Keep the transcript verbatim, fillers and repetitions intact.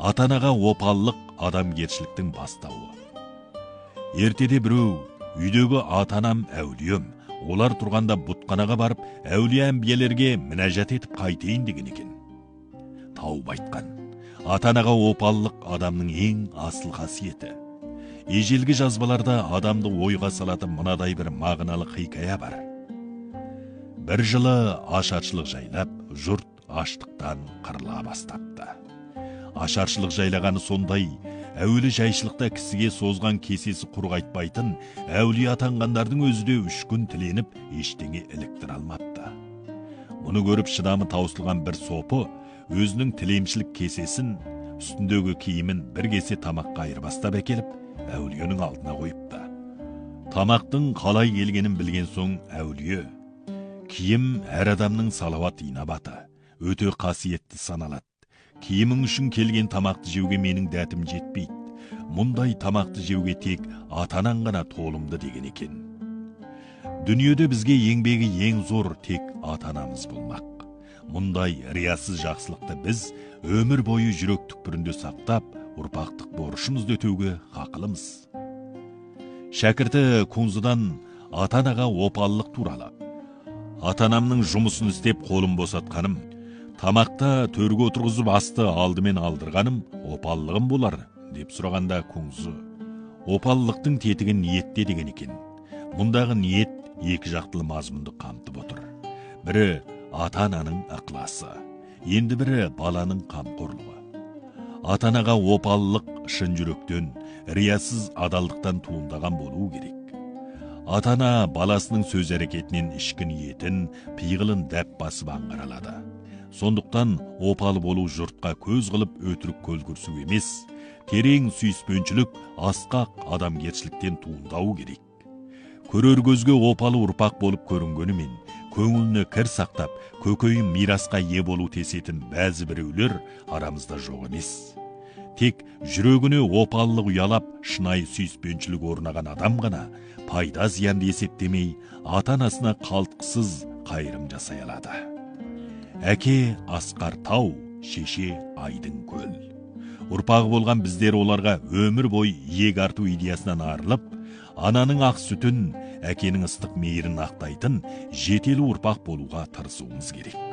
Ата-анаға опаллық адамгершіліктің бастауы. Ертеде біреу, үйдегі ата-анам әулием, олар тұрғанда бұтқанаға барып, әулие әмбиелерге мінәжат етіп қайтейін деген екен. Тауып айтқан, ата-анаға опаллық адамның ең асыл қасиеті. Ежелгі жазбаларда адамды ойға салатын мынадай бір мағыналы хикая бар. Бір жылы ашаршылық жайлап, жұрт аштықтан қырыла бастапты. Ашаршылық жайлағаны сондай, әуелі жайшылықта кісіге созған кесесі құрғайтпайтын әулие атанғандардың өзі де үш күн тіленіп, ештеңе іліктіре алмапты. Мұны көріп шыдамы таусылған бір сопы өзінің тілемшілік кесесін, үстіндегі киімін бір кесе тамаққа айырбастап әкеліп, әулиенің алдына қойыпты. Тамақтың қалай келгенін білген соң әулие, киім әр адамның салауат инабаты, өте қасиетті саналады. Киімің үшін келген тамақты жеуге менің дәтім жетпейді. Мұндай тамақты жеуге тек ата-анаң ғана толымды деген екен. Дүниеде бізге еңбегі ең зор тек ата-анамыз болмақ. Мұндай риясыз жақсылықты біз өмір бойы жүрек түкпірінде сақтап, ұрпақтық борышымызды өтеуге хақылымыз. Шәкірті Кунзыдан ата-анаға опаллық туралы. Ата-анамның жұмысын істеп қолым босатқаным, тамақта төрге отырғызып асты алдымен алдырғаным опаллығым болар, деп сұрағанда Кунзы, опаллықтың тетігі ниетте деген екен. Мұндағы ниет екі жақтылы мазмұнды қамтып отыр. Бірі ата-ананың ықыласы, енді бірі баланың қамқорлығы. Ата-анаға опаллық шын жүректен, риясыз адалдықтан туындаған болуы керек. Ата-ана баласының сөз әрекетінен ішкі ниетін, пиғылын дәп басып аңғаралады. Сондықтан опалы болу жұртқа көз қылып өтірік көз көрсу емес, терең сүйіспеншілік, асқақ адамгершіліктен туындауы керек. Көрер көзге опалы ұрпақ болып көрінгенімен, көңіліне кір сақтап, көкейін мирасқа ие болу тесетін бәзі біреулер арамызда жоқ емес. Тек жүрегіне опалылық ұялап, шынайы сүйіспеншілік орнаған адам ғана пайда зиянды есептемей, ата-анасына қалтқысыз қайырым жасай алады. Әке асқар тау, шеше айдың көл. Ұрпағы болған біздер оларға өмір бой иек арту идеясынан арылып, ананың ақ сүтін, әкенің ыстық мейірін ақтайтын жетелі ұрпақ болуға тырысуымыз керек.